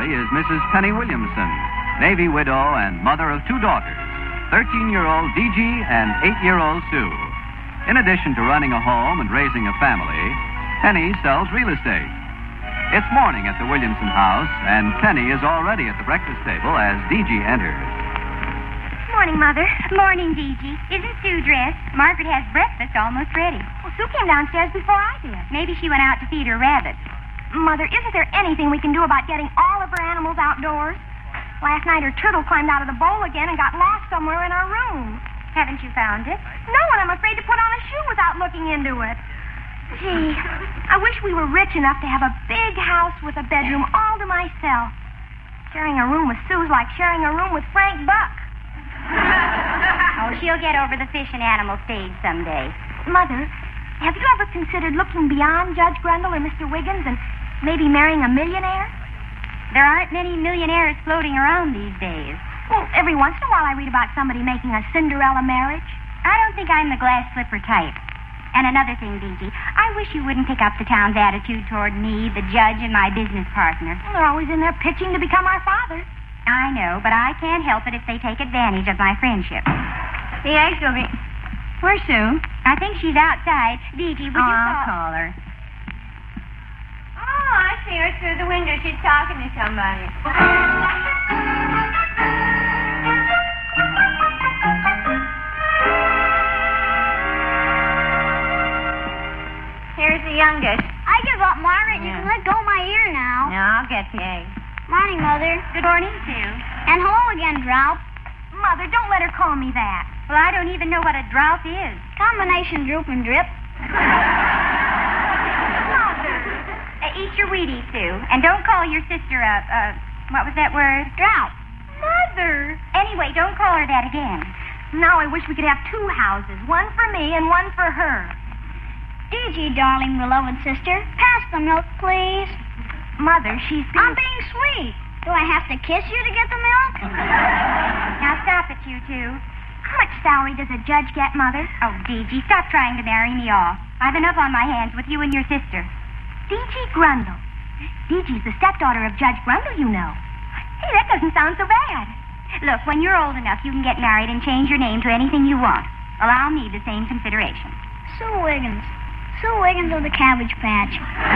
salary is Mrs. Penny Williamson, Navy widow and mother of 2 daughters, 13-year-old DG and 8-year-old Sue. In addition to running a home and raising a family, Penny sells real estate. It's morning at the Williamson house, and Penny is already at the breakfast table as DG enters. Morning, Mother. Morning, DG. Isn't Sue dressed? Margaret has breakfast almost ready. Well, Sue came downstairs before I did. Maybe she went out to feed her rabbits. Mother, isn't there anything we can do about getting all of our animals outdoors? Last night her turtle climbed out of the bowl again and got lost somewhere in our room. Haven't you found it? No, and I'm afraid to put on a shoe without looking into it. Gee, I wish we were rich enough to have a big house with a bedroom all to myself. Sharing a room with Sue's like sharing a room with Frank Buck. Oh, she'll get over the fish and animal stage someday. Mother, have you ever considered looking beyond Judge Grundle or Mr. Wiggins and maybe marrying a millionaire? There aren't many millionaires floating around these days. Well, every once in a while I read about somebody making a Cinderella marriage. I don't think I'm the glass slipper type. And another thing, DG, I wish you wouldn't pick up the town's attitude toward me, the judge, and my business partner. Well, they're always in there pitching to become our father. I know, but I can't help it if they take advantage of my friendship. The eggs will be... Where's Sue? I think she's outside. DG, would you I'll call her. Oh, I see her through the window. She's talking to somebody. Here's the youngest. I give up, Margaret. You can let go of my ear now. Now, I'll get the eggs. Morning, Mother. Good morning, Sue. And hello again, Drought. Mother, don't let her call me that. Well, I don't even know what a drought is. Combination droop and drip. Mother. Eat your Wheaties, Sue. And don't call your sister what was that word? Drought. Mother. Anyway, don't call her that again. Now I wish we could have 2 houses, one for me and one for her. DG, darling, beloved sister, pass the milk, please. Mother, she's I'm being sweet. Do I have to kiss you to get the milk? Now stop it, you two. How much salary does a judge get, Mother? Oh, DG, stop trying to marry me off. I've enough on my hands with you and your sister. DG Grundle. DG's the stepdaughter of Judge Grundle, you know. Hey, that doesn't sound so bad. Look, when you're old enough, you can get married and change your name to anything you want. Allow me the same consideration. Sue Wiggins. Sue Wiggins of the Cabbage Patch.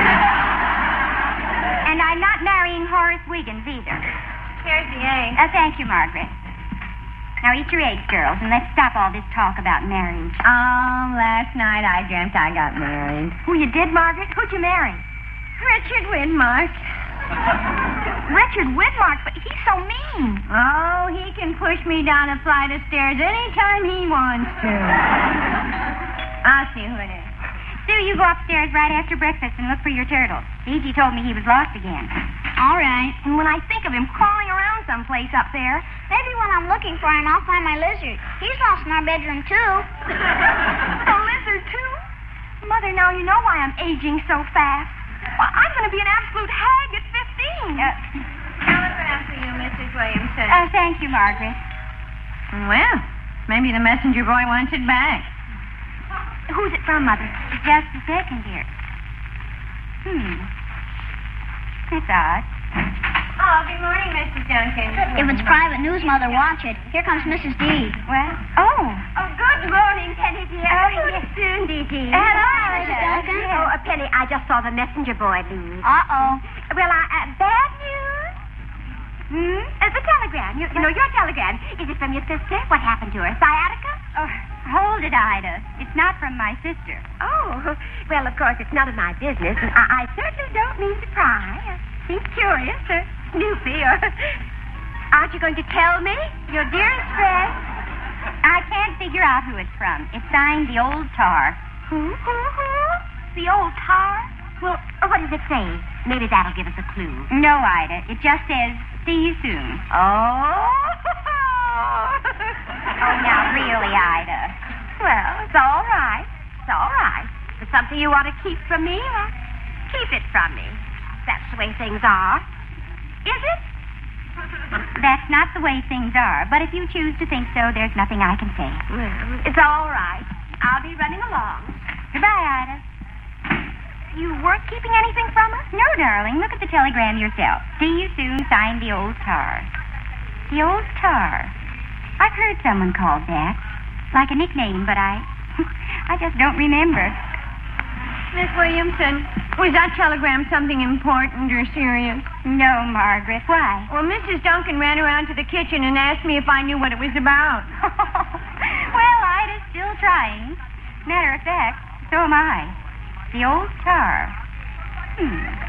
And I'm not marrying Horace Wiggins either. Here's the egg. Thank you, Margaret. Now eat your eggs, girls, and let's stop all this talk about marriage. Last night I dreamt I got married. Oh, you did, Margaret? Who'd you marry? Richard Widmark. Richard Widmark, but he's so mean. Oh, he can push me down a flight of stairs anytime he wants to. I'll see who it is. Sue, you go upstairs right after breakfast and look for your turtle. DG told me he was lost again. All right. And when I think of him crawling around someplace up there... Maybe when I'm looking for him, I'll find my lizard. He's lost in our bedroom, too. A lizard, too? Mother, now you know why I'm aging so fast. Well, I'm going to be an absolute hag at 15. Telegram for you, Mrs. Williamson. Thank you, Margaret. Well, maybe the messenger boy wants it back. Who's it from, Mother? Just a second here. That's odd. Oh, good morning, Mrs. Duncan. If it's private news, Mother, watch it. Here comes Mrs. D. Well, oh, good morning, Penny, dear. yes, soon, DG. Hello, Mrs. Duncan. Oh, Penny, I just saw the messenger boy leave. Uh-oh. Well, bad news? The telegram. You know, your telegram. Is it from your sister? What happened to her? Sciatica? Oh, hold it, Ida. It's not from my sister. Oh, well, of course, it's none of my business, and I certainly don't mean to pry. Seems curious or snoopy or... Aren't you going to tell me? Your dearest friend. I can't figure out who it's from. It's signed The Old Tar. Who? The Old Tar? Well, what does it say? Maybe that'll give us a clue. No, Ida. It just says, see you soon. Oh, now, really, Ida. Well, it's all right. It's all right. If it's something you want to keep from me, well, keep it from me. That's the way things are. Is it? That's not the way things are, but if you choose to think so, there's nothing I can say. Well, it's all right. I'll be running along. Goodbye, Ida. You weren't keeping anything from us? No, darling. darling, look at the telegram yourself. See you soon, signed the old tar. The old tar. I've heard someone called that. Like a nickname, but I just don't remember. Miss Williamson, was that telegram something important or serious? No, Margaret. Why? Well, Mrs. Duncan ran around to the kitchen and asked me if I knew what it was about. Well, Ida's still trying. Matter of fact, so am I. The old tar.